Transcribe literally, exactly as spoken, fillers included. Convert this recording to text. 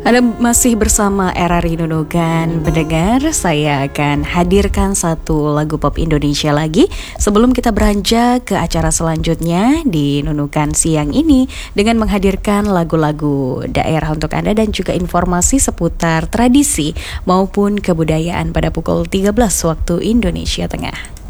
Anda masih bersama R R I Nunukan pendengar. Saya akan hadirkan satu lagu pop Indonesia lagi sebelum kita beranjak ke acara selanjutnya di Nunukan siang ini dengan menghadirkan lagu-lagu daerah untuk Anda dan juga informasi seputar tradisi maupun kebudayaan pada pukul tiga belas waktu Indonesia Tengah.